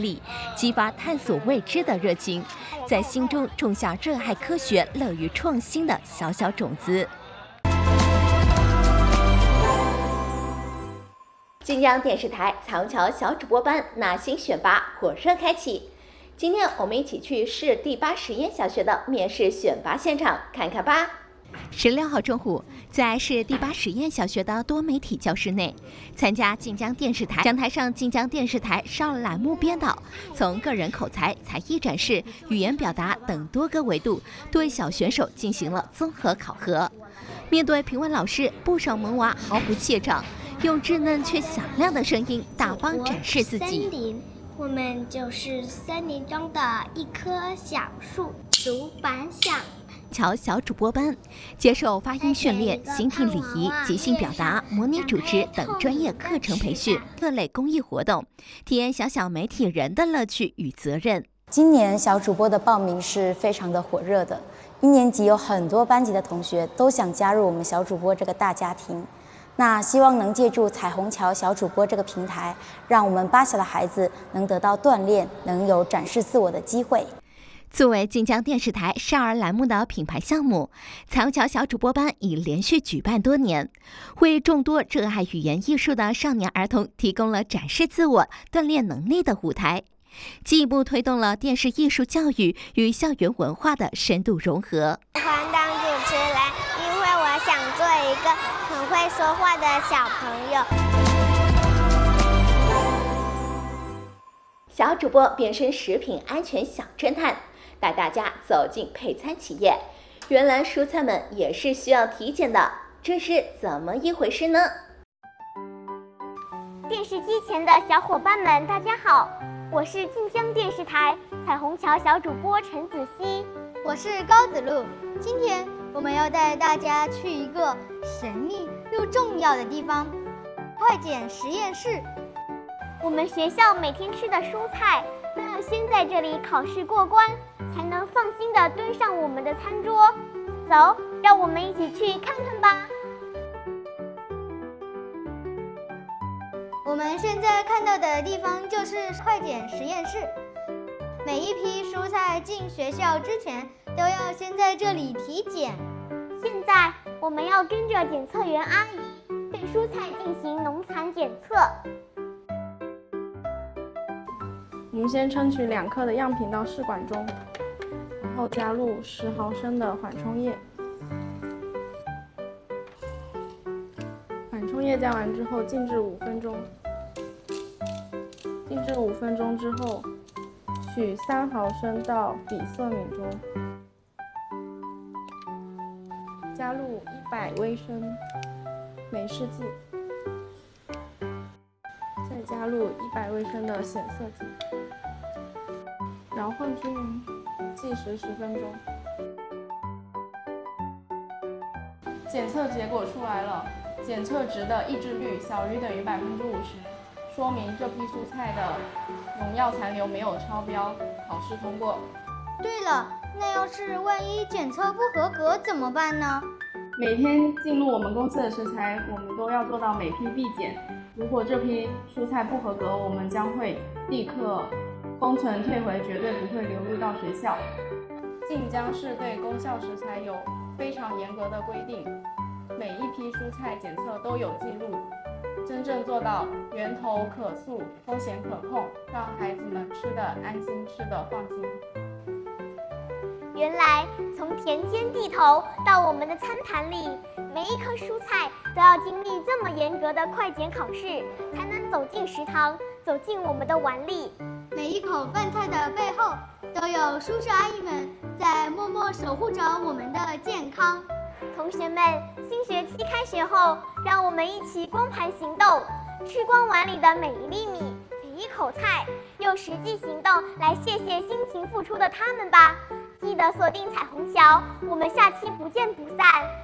力，激发探索未知的热情，在心中种下热爱科学、乐于创新的小小种子。 晋江电视台彩虹桥小主播班纳新选拔火热开启。今天我们一起去市第8实验小学的面试选拔现场看看吧。 16号中午，在市第8实验小学的多媒体教室内，参加晋江电视台讲台上晋江电视台12栏目编导，从个人口才、才艺展示、语言表达等多个维度，对小选手进行了综合考核。面对评委老师，不少萌娃毫不怯场，用稚嫩却响亮的声音大方展示自己。 我们就是森林中的一棵小树，竹板响。 乔小主播班接受发音训练、形体礼仪、即兴表达、模拟主持等专业课程培训，各类公益活动，体验小小媒体人的乐趣与责任。 今年小主播的报名是非常的火热的，1年级有很多班级的同学都想加入我们小主播这个大家庭。那希望能借助彩虹桥小主播这个平台，让我们8小的孩子能得到锻炼，能有展示自我的机会。 作为晋江电视台少儿栏目的品牌项目，彩虹桥小主播班已连续举办多年，为众多热爱语言艺术的少年儿童提供了展示自我、锻炼能力的舞台，进一步推动了电视艺术教育与校园文化的深度融合。 喜欢当主持人，因为我想做一个很会说话的小朋友。 小主播变身食品安全小侦探，带大家走进配餐企业。原来蔬菜们也是需要体检的，这是怎么一回事呢？ 电视机前的小伙伴们，大家好，我是晋江电视台彩虹桥小主播陈子熙， 我是高子露。今天我们要带大家去一个神秘又重要的地方——快检实验室。 我们学校每天吃的蔬菜都要先在这里考试过关，才能放心地端上我们的餐桌。走，让我们一起去看看吧。 我们现在看到的地方就是快检实验室。每一批蔬菜进学校之前，都要先在这里体检。 现在我们要跟着检测员阿姨对蔬菜进行农残检测。 我们先称取2克的样品到试管中，然后加入10毫升的缓冲液。缓冲液加完之后静置5分钟。静置5分钟之后，取3毫升到比色米中，加入100微升美式剂，再加入100微升的显色剂。摇混均匀，计时10分钟。检测结果出来了，检测值的抑制率小于等于50%，说明这批蔬菜的农药残留没有超标，考试通过。 对了，那要是万一检测不合格怎么办呢？ 每天进入我们公司的食材，我们都要做到每批必检。如果这批蔬菜不合格，我们将会立刻封存退回，绝对不会流入到学校。晋江市对功效食材有非常严格的规定，每一批蔬菜检测都有记录，真正做到源头可溯、风险可控，让孩子们吃得安心、吃得放心。 原来从田间地头到我们的餐盘里，每一颗蔬菜都要经历这么严格的快检考试，才能走进食堂，走进我们的碗里。 每一口饭菜的背后，都有叔叔阿姨们在默默守护着我们的健康。 同学们，新学期开学后，让我们一起光盘行动，吃光碗里的每一粒米、每一口菜，用实际行动来谢谢辛勤付出的他们吧。记得锁定彩虹桥，我们下期不见不散。